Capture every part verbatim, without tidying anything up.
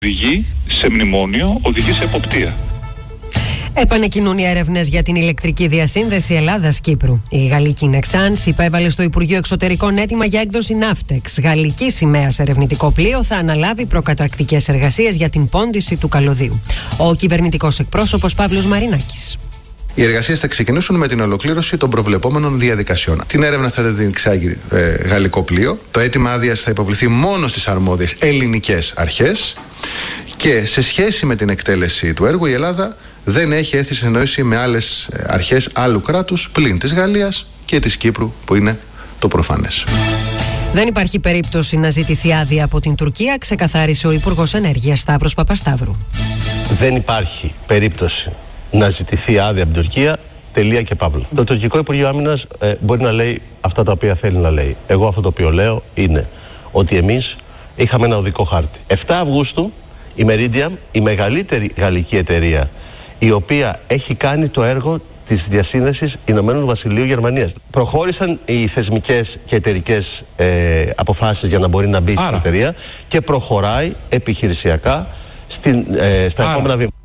οδηγεί σε μνημόνιο, οδηγεί σε εποπτεία. Επανεκκινούν οι έρευνες για την ηλεκτρική διασύνδεση Ελλάδας-Κύπρου. Η γαλλική Νεξάνς υπέβαλε στο Υπουργείο Εξωτερικών έτοιμα για έκδοση ναύτεξ. Γαλλική σημαία σε ερευνητικό πλοίο θα αναλάβει προκαταρκτικές εργασίες για την πόντιση του καλωδίου. Ο κυβερνητικός εκπρόσωπος Παύλος Μαρινάκης. Οι εργασίες θα ξεκινήσουν με την ολοκλήρωση των προβλεπόμενων διαδικασιών. Την έρευνα θα την εξάγει ε, γαλλικό πλοίο. Το αίτημα άδειας θα υποβληθεί μόνο στις αρμόδιες ελληνικές αρχές. Και σε σχέση με την εκτέλεση του έργου, η Ελλάδα δεν έχει έρθει σε συνεννόηση με άλλες αρχές άλλου κράτους πλην της Γαλλίας και της Κύπρου, που είναι το προφανές. Δεν υπάρχει περίπτωση να ζητηθεί άδεια από την Τουρκία, ξεκαθάρισε ο Υπουργός Ενέργειας Σταύρος Παπασταύρου. Δεν υπάρχει περίπτωση να ζητηθεί άδεια από την Τουρκία, τελεία και παύλα. Το τουρκικό Υπουργείο Άμυνας ε, μπορεί να λέει αυτά τα οποία θέλει να λέει. Εγώ αυτό το οποίο λέω είναι ότι εμείς είχαμε ένα οδικό χάρτη. επτά Αυγούστου η Meridiam, η μεγαλύτερη γαλλική εταιρεία, η οποία έχει κάνει το έργο της διασύνδεσης Ηνωμένου Βασιλείου Γερμανίας. Προχώρησαν οι θεσμικές και εταιρικές ε, αποφάσεις για να μπορεί να μπει Άρα. στην εταιρεία και προχωράει επιχειρησιακά στην, ε, στα Άρα. επόμενα βήματα.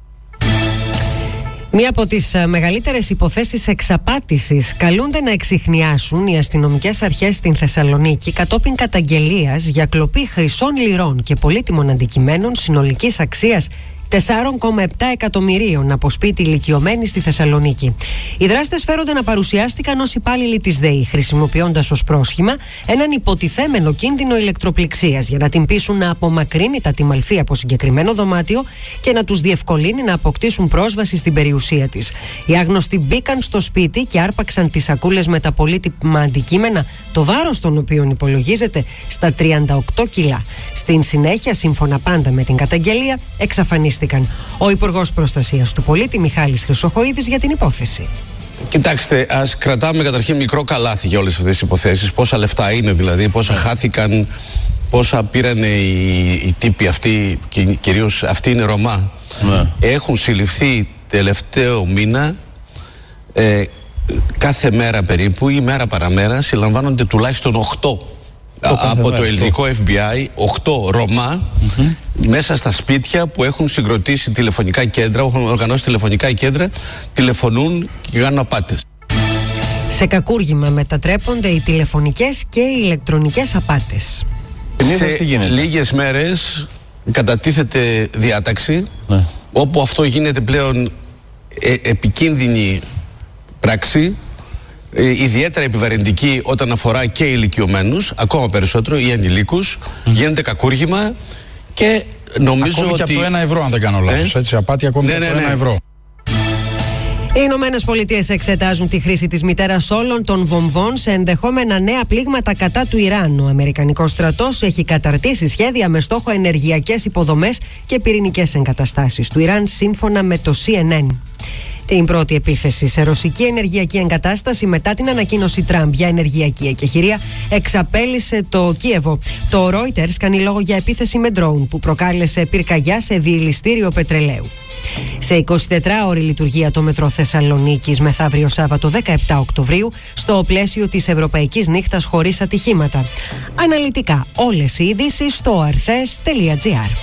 Μία από τις μεγαλύτερες υποθέσεις εξαπάτησης καλούνται να εξιχνιάσουν οι αστυνομικές αρχές στην Θεσσαλονίκη κατόπιν καταγγελίας για κλοπή χρυσών λιρών και πολύτιμων αντικειμένων συνολικής αξίας τέσσερα κόμμα επτά εκατομμυρίων από σπίτι ηλικιωμένη στη Θεσσαλονίκη. Οι δράστες φέρονται να παρουσιάστηκαν ως υπάλληλοι της ΔΕΗ, χρησιμοποιώντας ως πρόσχημα έναν υποτιθέμενο κίνδυνο ηλεκτροπληξίας για να την πείσουν να απομακρύνει τα τιμαλφή από συγκεκριμένο δωμάτιο και να τους διευκολύνει να αποκτήσουν πρόσβαση στην περιουσία της. Οι άγνωστοι μπήκαν στο σπίτι και άρπαξαν τις σακούλες με τα πολύτιμα αντικείμενα, το βάρος των οποίων υπολογίζεται στα τριάντα οκτώ κιλά. Στην συνέχεια, σύμφωνα πάντα με την καταγγελία, εξαφανίστηκαν. Ο Υπουργός Προστασίας του Πολίτη Μιχάλης Χρυσοχοΐδης για την υπόθεση. Κοιτάξτε, ας κρατάμε καταρχήν μικρό καλάθι για όλες αυτές τις υποθέσεις. Πόσα λεφτά είναι δηλαδή, πόσα yeah. χάθηκαν, πόσα πήραν οι, οι τύποι αυτοί, και κυρίως αυτοί είναι Ρωμά. Yeah. Έχουν συλληφθεί τελευταίο μήνα, ε, κάθε μέρα περίπου ή μέρα παραμέρα, συλλαμβάνονται τουλάχιστον οκτώ. Από το ελληνικό εφ μπι άι, οκτώ Ρωμά mm-hmm. μέσα στα σπίτια που έχουν συγκροτήσει τηλεφωνικά κέντρα, έχουν οργανώσει τηλεφωνικά κέντρα, τηλεφωνούν και κάνουν απάτες. Σε κακούργημα μετατρέπονται οι τηλεφωνικές και οι ηλεκτρονικές απάτες. Σε λίγες μέρες κατατίθεται διάταξη ναι. όπου αυτό γίνεται πλέον ε, επικίνδυνη πράξη, Ε, ιδιαίτερα επιβαρυντική όταν αφορά και ηλικιωμένους, ακόμα περισσότερο, ή ανηλίκους. Mm. Γίνεται κακούργημα και νομίζω ακόμη ότι... και από το ένα ευρώ, αν δεν κάνω λάθος, ε? έτσι, απάτη ακόμη ναι, και ναι, από το ναι. ένα ευρώ. Οι Ηνωμένες Πολιτείες εξετάζουν τη χρήση της μητέρας όλων των βομβών σε ενδεχόμενα νέα πλήγματα κατά του Ιράν. Ο Αμερικανικός στρατός έχει καταρτήσει σχέδια με στόχο ενεργειακές υποδομές και πυρηνικές εγκαταστάσεις του Ιράν, σύμφωνα με το σι εν εν. Την πρώτη επίθεση σε ρωσική ενεργειακή εγκατάσταση μετά την ανακοίνωση Τραμπ για ενεργειακή εκεχηρία εξαπέλυσε το Κίεβο. Το Reuters κάνει λόγο για επίθεση με ντρόουν που προκάλεσε πυρκαγιά σε διελιστήριο πετρελαίου. Σε εικοσιτετράωρη λειτουργία το μετρό Θεσσαλονίκης μεθαύριο Σάββατο δεκαεπτά Οκτωβρίου στο πλαίσιο της Ευρωπαϊκής Νύχτας χωρίς ατυχήματα. Αναλυτικά όλες οι ειδήσεις στο αρθές τελεία τζι άρ.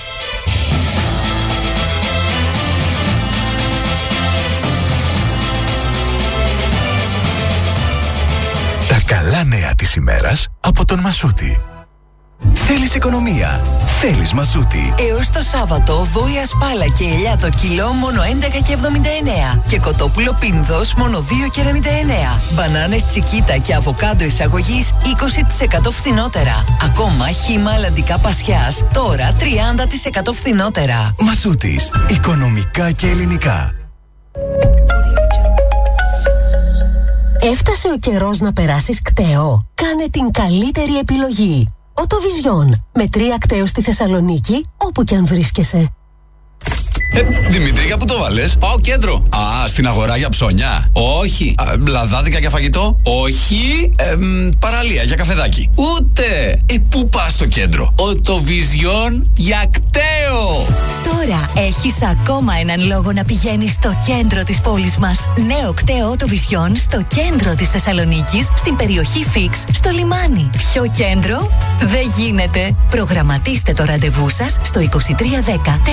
Τα καλά νέα της ημέρας από τον Μασούτη. Θέλεις οικονομία, θέλεις Μασούτη. Έως το Σάββατο, βόηα σπάλα και ελιά το κιλό μόνο έντεκα και εβδομήντα εννέα και κοτόπουλο πίνδος μόνο δύο και ενενήντα εννέα. Μπανάνες τσικίτα και αβοκάντο εισαγωγής είκοσι τοις εκατό φθηνότερα. Ακόμα χύμα αλλαντικά πασιάς τώρα τριάντα τοις εκατό φθηνότερα. Μασούτης, οικονομικά και ελληνικά. Έφτασε ο καιρός να περάσεις κταίο. Κάνε την καλύτερη επιλογή. Οτοβιζιόν. Με τρία κταίο στη Θεσσαλονίκη, όπου κι αν βρίσκεσαι. Ε, Δημήτρη, για πού το βάλες? Πάω κέντρο. Α, στην αγορά για ψώνια. Όχι. Α, λαδάδικα για φαγητό. Όχι. Ε, μ, παραλία για καφεδάκι. Ούτε. Ε, πού πας στο κέντρο? Οτοβιζιόν για κταίο. Τώρα Έχεις ακόμα έναν λόγο να πηγαίνεις στο κέντρο της πόλης μας. Νέο κτέο Autovision στο κέντρο της Θεσσαλονίκης, στην περιοχή Φίξ, στο λιμάνι. Πιο κέντρο δεν γίνεται. Προγραμματίστε το ραντεβού σας στο είκοσι τρία δέκα